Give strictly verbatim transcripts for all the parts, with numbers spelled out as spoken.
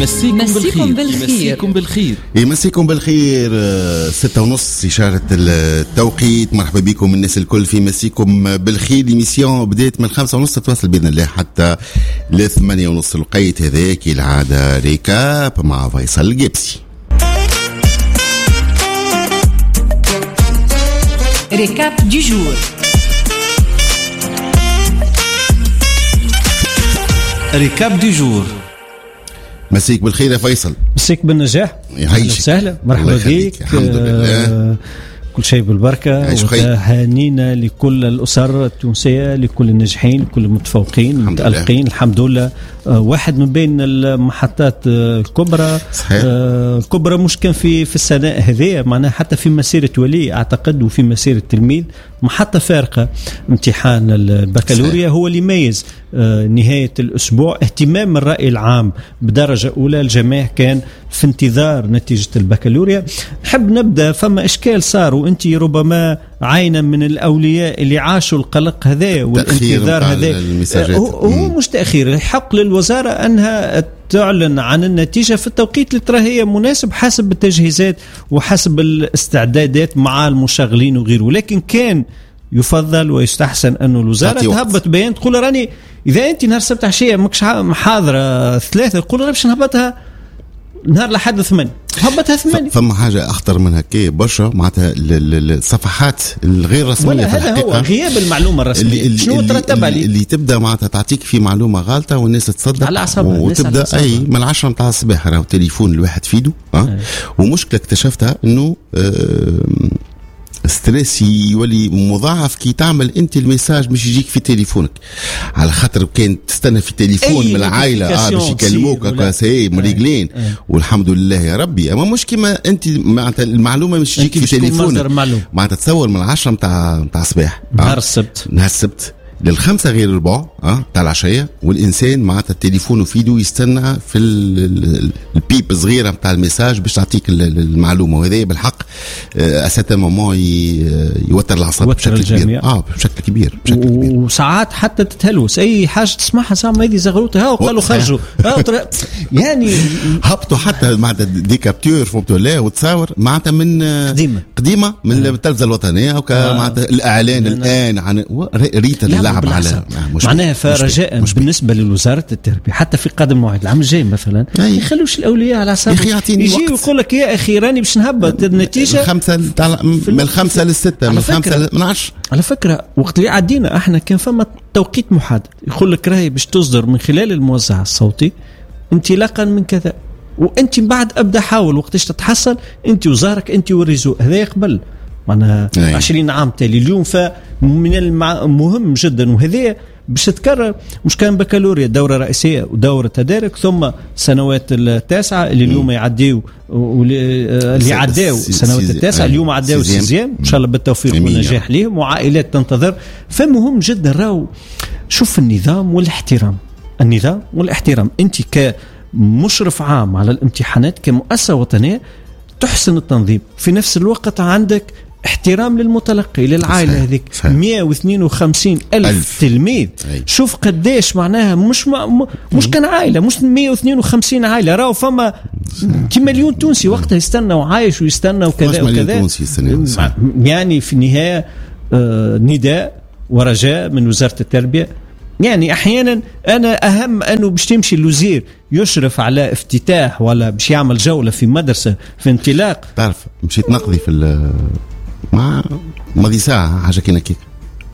يمسيكم بالخير. يمسيكم بالخير يمسيكم بالخير. ستة ونص إشارة التوقيت. مرحبا بكم الناس الكل في مسيكم بالخير. إميسيون بداية من خمسة ونص تواصل بإذن الله حتى لثمانية ونص. القيت هذاك العادة ريكاب مع فيصل الجبسي. ريكاب دي جور. ريكاب دي جور. مسيك بالخير يا فيصل. مسيك بالنجاح. اهلا وسهلا. مرحبا بك. الحمد لله. كل شيء بالبركة. وتهانينا لكل الأسر التونسية، لكل الناجحين، لكل المتفوقين المتألقين. الحمد لله. واحد من بين المحطات الكبرى الكبرى مش كان في في السنة هذه، معناها حتى في مسيرة ولي أعتقد وفي مسيرة التلميذ محطة فارقة. امتحان البكالوريا هو اللي يميز نهاية الأسبوع. اهتمام الرأي العام بدرجة أولى. الجميع كان في انتظار نتيجة البكالوريا. نحب نبدأ. فما إشكال صار وأنت ربما عينا من الأولياء اللي عاشوا القلق هذا والانتظار هذا. هو مش تأخير، يحق للوزارة أنها تعلن عن النتيجة في التوقيت اللي ترى هي مناسب حسب التجهيزات وحسب الاستعدادات مع المشغلين وغيره. لكن كان يفضل ويستحسن أن الوزارة تهبط بيان تقول راني إذا أنت نهار السبت عشية مكش محاضرة ثلاثة تقول راني باش نهبطها نهار لحد ثمانية، هبطها ثمانية. فما حاجة أخطر من هكا برشا معناتها الصفحات الغير رسمية. هذا هو غياب المعلومة الرسمية. اللي شنو ترتب عليه؟ اللي تبدأ معناتها تعطيك في معلومة غلطة والناس تصدق وتبدأ أي من العشرة متاع الصباح راهو تليفون الواحد فيدو. أه؟ ومشكلة اكتشفتها إنه أه ستريس يولي مضاعف كي تعمل انت الميساج مش يجيك في تليفونك، على خاطر كان تستنى في تليفون من العائله اه باش يكلموك كاسي مريقلين. والحمد لله يا ربي. اما مش كيما انت معناتها المعلومه مش يجيك في تليفونك، معناتها تصور من العشرة متاع متاع الصباح نهار السبت نهار السبت للخمسة غير الربع اه تاع العشية، والإنسان معناتها التليفون وفيدو يستنى في البيب صغيرة متاع الميساج باش تعطيك المعلومة. وهذا بالحق أساتا مومون يوتر الأعصاب بشكل كبير. اه بشكل كبير بشكل كبير. وساعات حتى تتهلوس أي حاجة تسمعها سامع هذه زغروتها ها وقالوا خرجوا يعني هبطوا حتى معناتها دي كابتور فهمتوا لا وتصور معناتها من قديمة قديمة من التلفزة الوطنية وكا معناتها الإعلان الآن عن ريت على معناها. فرجاء بالنسبة لوزارة التربية حتى في قادم موعد العام الجاي مثلا ما يخلوش الأولياء على حساب يجي ويقول لك يا أخي راني باش نهبط النتيجة الخمسة من الخمسة للستة من الخمسة من عشر. على فكرة وقت اللي عدينا احنا كان فما توقيت محدد يقول لك راهي باش تصدر من خلال الموزع الصوتي انطلاقا من كذا، وانت بعد ابدا حاول وقتاش تتحصل انت وزارك انت والريزو. هذا يقبل معناها عشرين عام تالي اليوم. فمن المهم جدا وهذا باش تتكرر. مش كان بكالوريا دورة رئيسية ودورة تدارك ثم سنوات التاسعة اللي اليوم يعديوا اللي عداوا سنوات التاسعة اليوم عداوا السيزيام إن شاء الله بالتوفيق والنجاح لهم وعائلات تنتظر. فمهم جدا راهو شوف النظام والاحترام. النظام والاحترام. انت كمشرف عام على الامتحانات كمؤسسة وطنية تحسن التنظيم في نفس الوقت عندك احترام للمتلقي للعائلة هذيك مئة واثنين وخمسين ألف, ألف تلميذ. أي. شوف قديش معناها مش ما مش كان عائلة مش مئة واثنين وخمسين عائلة راهو فما مليون تونسي وقتها يستنى وعايش ويستنى وكذا وكذا. يعني في النهاية آه نداء ورجاء من وزارة التربية. يعني أحيانا أنا أهم أنه باش تمشي الوزير يشرف على افتتاح ولا باش يعمل جولة في مدرسة في انطلاق. تعرف مشيت نقضي في مع ماضي ساعة حاجة كنا كيك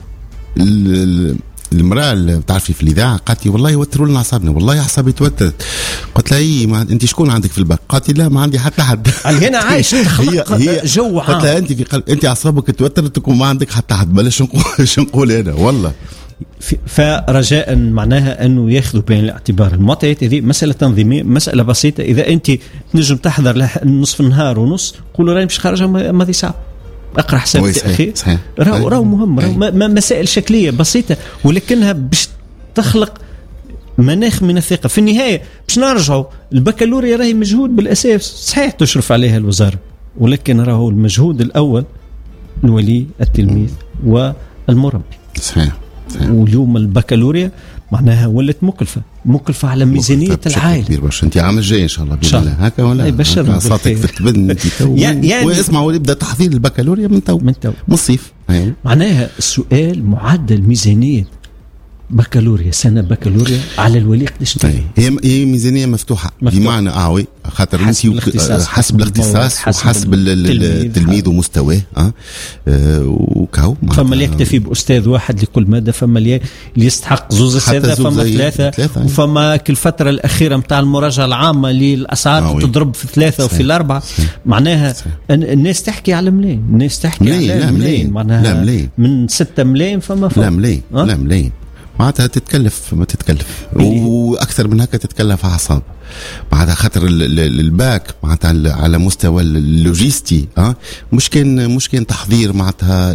المرأة اللي بتعرفي في الإذاعة قالت لي والله يوتروا لنا أعصابنا والله أعصابي توترت. قلت لها إيه ما أنت شكون عندك في الباك؟ قالت لي لا ما عندي حتى حد. هنا عايش تخلق جو عام. قلت لها أنت في قلب أنت أعصابك توترت تكون ما عندك حتى حد. بلاش نقول شو نقول أنا والله. فرجاء معناها أنه ياخذوا بعين الاعتبار المعطيات هذه مسألة تنظيمية مسألة بسيطة. إذا أنت تنجم تحضر نصف النهار ونص قولوا رأي مش خارجة ماضي ساعة أقرأ حساب التأخير. راهو راهو مهم راهو مسائل شكلية بسيطة ولكنها باش تخلق مناخ من الثقة. في النهاية باش نرجعوا البكالوريا راهي مجهود بالأساس صحيح تشرف عليها الوزارة ولكن راهو المجهود الأول الولي التلميذ والمربي. صحيح. واليوم البكالوريا معناها ولت مكلفة مكلفة على ميزانية العائلة كبير باش انت عام الجاي ان شاء الله باذن الله هكا ولا بشر صوتك في التبن انت تو يعني واسمعوا يبدا تحضير البكالوريا من تو من تو من الصيف. معناها السؤال معدل ميزانية بكالوريا سنة بكالوريا على الولي قداش؟ هي هي ميزانية مفتوحة بمعنى اعوي خاطر انت حسب الاختصاص وحسب التلميذ ومستواه اه وكاو فما اللي يكتفي باستاذ واحد لكل ماده، فما اللي يستحق زوز اساتذه، فما ثلاثه, ثلاثة وفما كل الفتره الاخيره نتاع المراجعه العامه للاسعار تضرب في ثلاثه وفي الاربعه. معناها الناس تحكي على ملايين، الناس تحكي ملايين على ملايين معناها من ستة ملايين فما فوق لا ملايين أه؟ لا ملايين معناتها تتكلف ما تتكلف واكثر من هكا تتكلف اعصاب معناتها خاطر الباك معناتها على مستوى اللوجيستي اه مش كان مش كان تحضير معناتها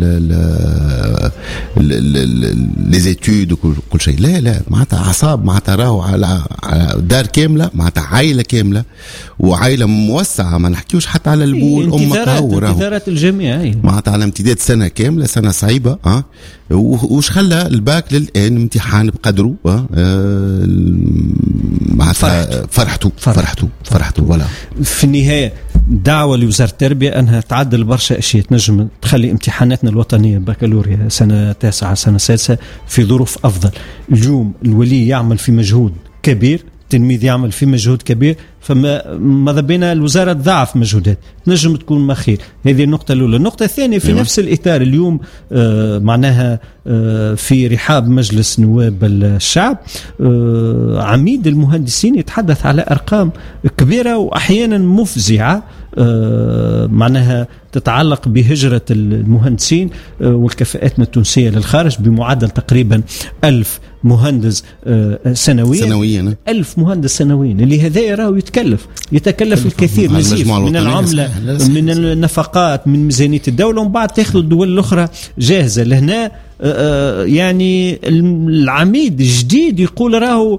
لي زيتود وكل شيء، لا لا معناتها اعصاب معناتها راهو على دار كامله معناتها عائله كامله وعائله موسعه، ما نحكيوش حتى على البول امك راهو انتظارات الجميع معناتها على امتداد سنه كامله، سنه صعيبه اه وش خلى الباك للان امتحان بقدره اه, آه معناتها فرحتوا فرحتوا فرحتوا ولا في النهاية دعوة لوزارة التربية أنها تعدل برشا أشياء تنجم تخلي امتحاناتنا الوطنية بكالوريا سنة تاسعة سنة سادسة في ظروف أفضل. اليوم الولي يعمل في مجهود كبير، التلميذ يعمل في مجهود كبير، فما ماذا بينا الوزارة تضاعف مجهودات نجم تكون ما خير. هذه النقطة الأولى. النقطة الثانية في نفس الإطار اليوم آه معناها آه في رحاب مجلس نواب الشعب آه عميد المهندسين يتحدث على أرقام كبيرة وأحيانا مفزعة آه معناها تتعلق بهجرة المهندسين آه والكفاءات التونسية للخارج بمعدل تقريبا ألف مهندس آه سنويا سنويا ألف مهندس سنويا اللي هذا يراه يتكلف يتكلف الكثير نزيف من العملة من النفقات من ميزانية الدولة، ومن بعد تأخذ الدول الأخرى جاهزة لهنا. يعني العميد الجديد يقول راهو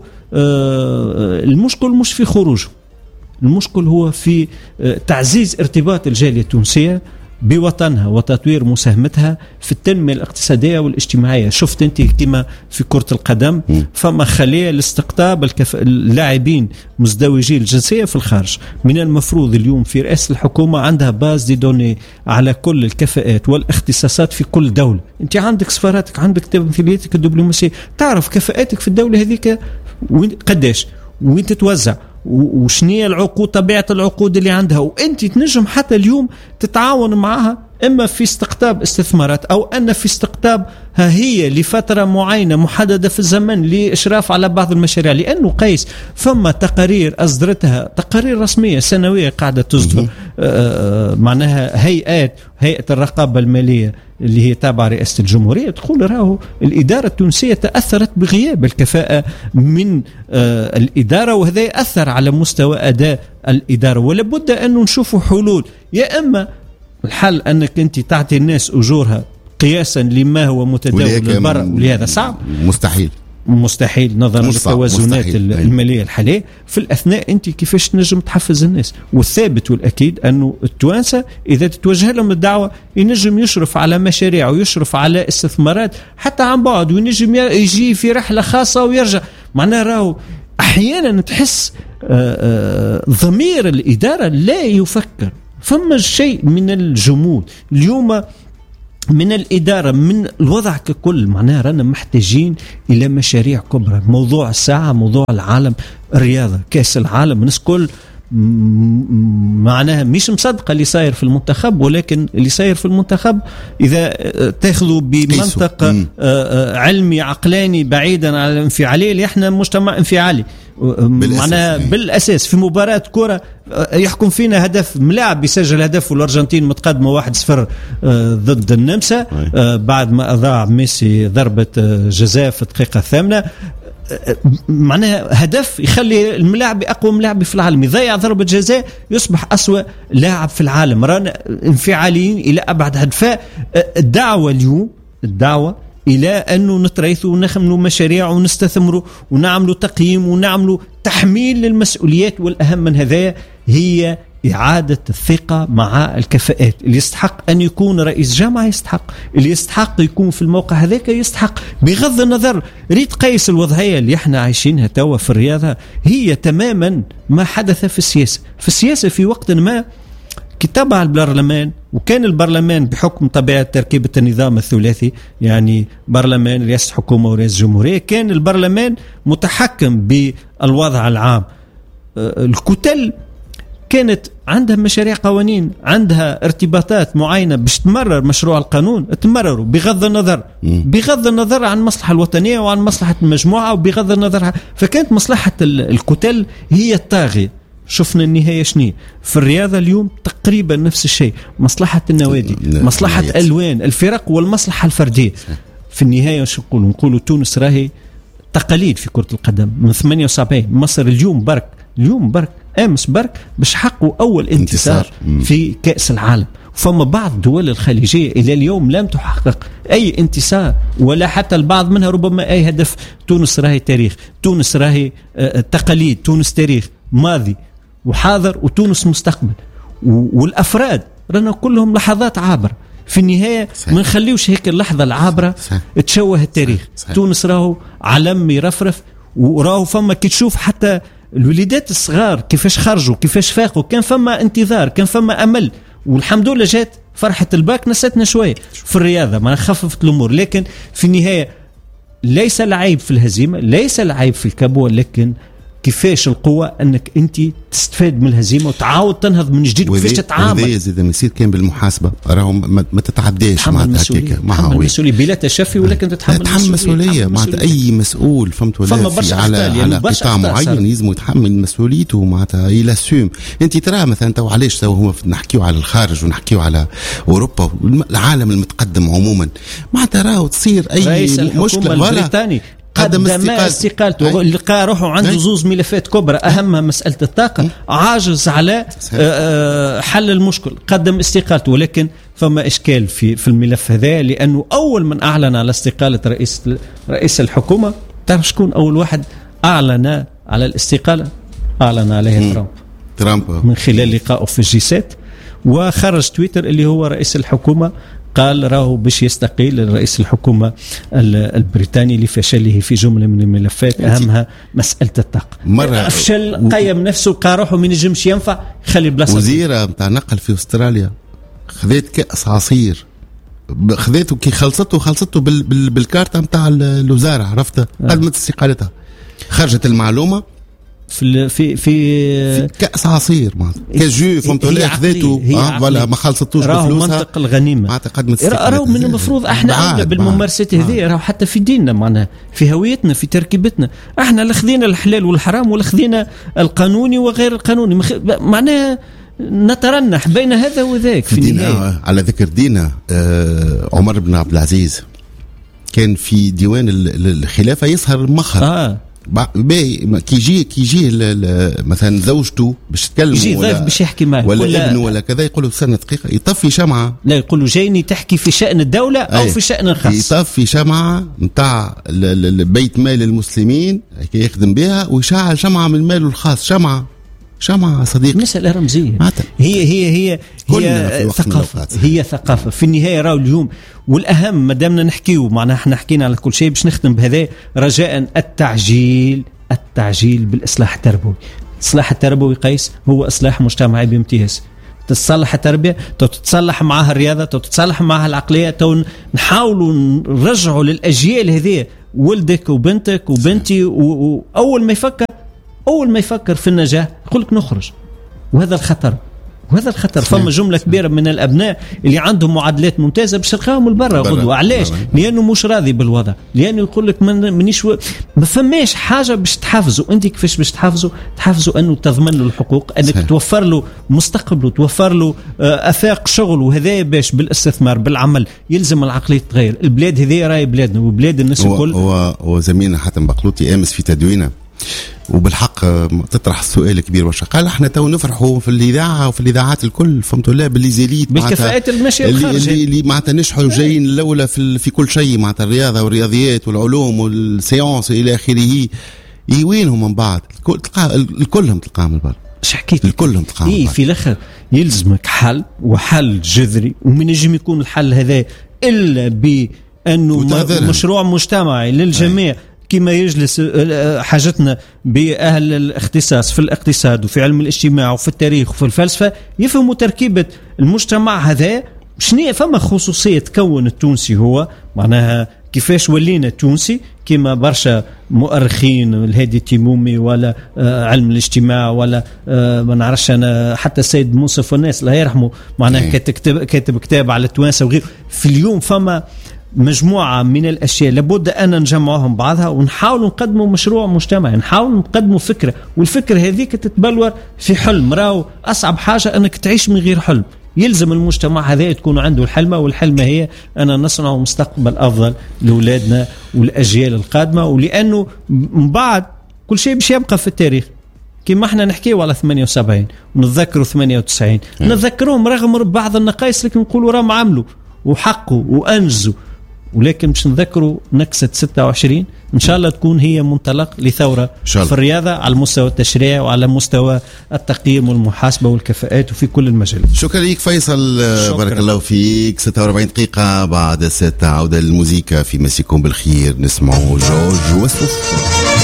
المشكل مش في خروجه، المشكل هو في تعزيز ارتباط الجالية التونسية بوطنها وتطوير مساهمتها في التنمية الاقتصادية والاجتماعية. شفت انت كما في كرة القدم فما خلية لاستقطاب الكف... اللاعبين مزدوجي الجنسية في الخارج. من المفروض اليوم في رئاسة الحكومة عندها باز دي دوني على كل الكفاءات والاختصاصات في كل دولة. انت عندك سفاراتك، عندك تمثيليتك الدبلوماسية، تعرف كفاءاتك في الدولة هذيك قداش وين تتوزع وشنية العقود، طبيعة العقود اللي عندها، وانت تنجم حتى اليوم تتعاون معها اما في استقطاب استثمارات او ان في استقطاب ها هي لفترة معينة محددة في الزمن لإشراف على بعض المشاريع. لأنه قيس فما تقارير أصدرتها تقارير رسمية سنوية قاعدة تصدر آه معناها هيئات هيئة الرقابة المالية اللي هي تابعة رئاسة الجمهورية تقول راهو الإدارة التونسية تأثرت بغياب الكفاءة من آه الإدارة، وهذا يأثر على مستوى أداء الإدارة. ولابد أن نشوفوا حلول، يا إما الحل أنك أنت تعطي الناس أجورها قياسا لما هو متداول البر، ولهذا صعب مستحيل مستحيل نظرا للتوازنات المالية الحالية. في الأثناء أنت كيفاش تنجم تحفز الناس؟ والثابت والأكيد أنه التوانسة إذا تتوجه لهم الدعوة ينجم يشرف على مشاريع ويشرف على استثمارات حتى عن بعد، وينجم يجي في رحلة خاصة ويرجع. معناه راهو أحيانا تحس ضمير الإدارة لا يفكر، فما شيء من الجمود اليوم من الإدارة من الوضع ككل. معناها رانا محتاجين إلى مشاريع كبرى. موضوع الساعة، موضوع العالم، الرياضة، كأس العالم، الناس كل معناها مش مصدقة اللي صاير في المنتخب، ولكن اللي صاير في المنتخب إذا تاخذوا بمنطق علمي عقلاني بعيدا عن الانفعالية اللي احنا مجتمع انفعالي معناها بالأساس. في مباراة كرة يحكم فينا هدف ملاعب بيسجل هدف والأرجنتين متقدمة واحد صفر ضد النمسا بعد ما أضاع ميسي ضربة جزاء في الدقيقة الثامنة. معناها هدف يخلي الملاعب أقوى ملاعب في العالم يضيع ضربة جزاء يصبح أسوأ لاعب في العالم. رانا انفعاليين إلى أبعد حد. فالدعوة اليوم الدعوة إلى أنه نتريثوا ونخملوا مشاريع ونستثمروا ونعملوا تقييم ونعملوا تحميل للمسؤوليات، والأهم من هذا هي إعادة الثقة مع الكفاءات. اللي يستحق أن يكون رئيس جامعة يستحق، اللي يستحق يكون في الموقع هذاك يستحق، بغض النظر. ريت قيس الوضعية اللي احنا عايشينها توا في الرياضة هي تماما ما حدث في السياسة. في السياسة في وقت ما كتابع البرلمان، وكان البرلمان بحكم طبيعة تركيبة النظام الثلاثي، يعني برلمان رئاسة حكومة ورئاسة جمهورية، كان البرلمان متحكم بالوضع العام. الكتل كانت عندها مشاريع قوانين، عندها ارتباطات معينة باش تمرر مشروع القانون، تمرروا بغض النظر بغض النظر عن المصلحة الوطنية وعن مصلحة المجموعة، وبغض النظر. فكانت مصلحة الكتل هي الطاغية. شفنا النهاية شنية في الرياضة اليوم؟ تقريبا نفس الشيء. مصلحة النوادي، مصلحة الألوان، الفرق، والمصلحة الفردية. في النهاية شو نقولوا؟ نقولوا تونس راهي تقاليد في كرة القدم من ثمانية وسبعين. مصر اليوم برك اليوم برك امس برك باش حقوا اول انتصار في كأس العالم. فما بعض الدول الخليجية الى اليوم لم تحقق اي انتصار، ولا حتى البعض منها ربما اي هدف. تونس راهي تاريخ، تونس راهي تقاليد، تونس تاريخ ماضي وحاضر، وتونس مستقبل. والافراد رانا كلهم لحظات عابرة. في النهاية ما نخليوش هيك اللحظة العابرة تشوه التاريخ. تونس راهو علم يرفرف، وراهو فما كي تشوف حتى الوليدات الصغار كيفاش خرجوا، كيفاش فاقوا، كان فما انتظار، كان فما امل. والحمد لله جات فرحة الباك نستنا شوية في الرياضة، ما خففت الامور. لكن في النهاية ليس العيب في الهزيمة، ليس العيب في الكبوة، لكن كيفاش القوة انك انت تستفاد من الهزيمة وتعاود تنهض من جديد، وكيفاش تتعامل. وذي زي ما يصير كان بالمحاسبة، راهو ما, ما تتعداش مع هكاك، تحمل مسؤولية بلا تشفي، ولكن تتحمل تتحمل مسؤولية. معناتها أي مسؤول فهمت ولا في على على قطاع معين يلزم يتحمل مسؤوليته، معناتها يلاسوم. انت ترى مثلا تو علاش تو هو نحكيو على الخارج ونحكيو على أوروبا العالم المتقدم عموما، معناتها راهو تصير أي مشكلة ولا قدم استقالته، لقى روحه عنده زوز ملفات كبرى، أهمها مسألة الطاقة، عاجز على حل المشكل، قدم استقالته. ولكن فما إشكال في في الملف هذا، لأنه أول من أعلن على استقالة رئيس رئيس الحكومة، تعرف شكون أول واحد أعلن على الاستقالة؟ أعلن عليها ترامب. ترامب من خلال لقائه في الجي سات، وخرج تويتر اللي هو رئيس الحكومة قال راهو باش يستقيل رئيس الحكومة البريطاني لفشله في جملة من الملفات، أهمها مسألة الطاقة. مرة أفشل، قيم نفسه، قال روحه ما ينجمش ينفع، خلي بلاصة. وزيرة متاع نقل في أستراليا خذيت كأس عصير، خذيته كي خلصته خلصته بال بال بالكارتة متاع الوزارة، عرفتها قدمت استقالتها، خرجت المعلومة في في في كأس عصير معناتها كجو فهمت ولا خذيته اه ولا ما خلصتوش بفلوسها. منطق الغنيمه اعتقد راهو من المفروض احنا عندنا بالممارسات هذه، راهو حتى في ديننا معناها، في هويتنا، في تركيبتنا، احنا اللي خذينا الحلال والحرام، ولا خذينا القانوني وغير القانوني، معناها نترنح بين هذا وذاك. في النهايه على ذكر دينا، آه عمر بن عبد العزيز كان في ديوان الخلافه يسهر المخر اه باهي كي يجي كي يجي مثلا زوجته باش تتكلم يجي ضيف باش يحكي معه ولا, ولا ابنه ولا كذا، يقول له استنى دقيقه، يطفي شمعه، لا يقول له جايني تحكي في شأن الدولة أو في شأن الخاص، يطفي شمعه نتاع بيت مال المسلمين يخدم بها، ويشعل شمعه من ماله الخاص، شمعه شمعة صديق. مسألة رمزية، هي هي هي هي ثقافة، هي ثقافة في النهاية. راهو اليوم والأهم ما دامنا نحكيو معناها احنا حكينا على كل شيء، باش نختم بهذا رجاء التعجيل التعجيل بالإصلاح التربوي. الإصلاح التربوي قيس هو إصلاح مجتمعي بامتياز. تتصلح التربية، تتصلح معها الرياضة، تتصلح معها العقلية، نحاولوا نرجعوا للأجيال هذه، ولدك وبنتك وبنتي، وأول ما يفكر أول ما يفكر في النجاح يقول لك نخرج، وهذا الخطر وهذا الخطر. فما جملة كبيرة من الأبناء اللي عندهم معادلات ممتازة باش تلقاهم لبرا غدوة. علاش؟ لأنه مش راضي بالوضع، لأنه يقول لك من منيش و... ما فماش حاجة باش تحافظوا. أنت كيفاش باش تحافظوا؟ تحافظوا أنه تضمن له الحقوق، أنك صحيح. توفر له مستقبله، توفر له أفاق شغل، وهذا باش بالاستثمار بالعمل يلزم العقلية تتغير. البلاد هذه راهي بلادنا وبلاد الناس الكل. هو هو زميلنا حاتم بقلوطي أمس في تدوينه وبالحق تطرح السؤال كبير واش قال احنا تو نفرحوا في الاذاعه وفي الاذاعات الكل فهمتوا لا باللي زيليت بالكفاءات الماشيه اللي, اللي, اللي معناتها نجحوا جايين الاولى في في كل شيء معناتها الرياضه والرياضيات والعلوم والسيونس الى اخره. وينهم من بعد الكل تلقى الكلهم تلقاهم البر اش حكيت الكل تقام إيه في الاخر يلزمك حل وحل جذري، ومن يجم يكون الحل هذا الا بانه مشروع مجتمعي للجميع. كما يجلس حاجتنا بأهل الاختصاص في الاقتصاد وفي علم الاجتماع وفي التاريخ وفي الفلسفة يفهموا تركيبة المجتمع هذا. شنو فما خصوصية تكون التونسي هو معناها كيفاش ولينا تونسي، كما برشا مؤرخين الهادي التيمومي ولا آه علم الاجتماع ولا آه ما نعرفش انا حتى السيد منصف والناس الله يرحمه معناها كاتب كاتب كتاب على التوانسه وغيره. في اليوم فما مجموعة من الأشياء لابد أن نجمعهم بعضها ونحاول نقدموا مشروع مجتمعي، نحاول نقدموا فكرة، والفكرة هذيك تتبلور في حلم. راو أصعب حاجة أنك تعيش من غير حلم. يلزم المجتمع هذا تكون عنده الحلمة، والحلمة هي أن نصنع مستقبل أفضل لأولادنا والأجيال القادمة. ولأنه من بعد كل شيء باش يبقى في التاريخ. كما احنا نحكيه على ثمانية وسبعين ونتذكروا ثمانية وتسعين نتذكروهم رغم بعض النقائص، لكن نقولوا راهم عملوا وحقوا وأنجزوا. ولكن مش نذكروا نكسة ستة وعشرين إن شاء الله تكون هي منطلق لثورة في الرياضة على مستوى التشريع وعلى مستوى التقييم والمحاسبة والكفاءات وفي كل المجالات. شكرا لك فيصل، بارك الله فيك. ستة وأربعين دقيقة بعد الستة عودة للموسيقى في مسيكم بالخير، نسمعوا جورج وسوف.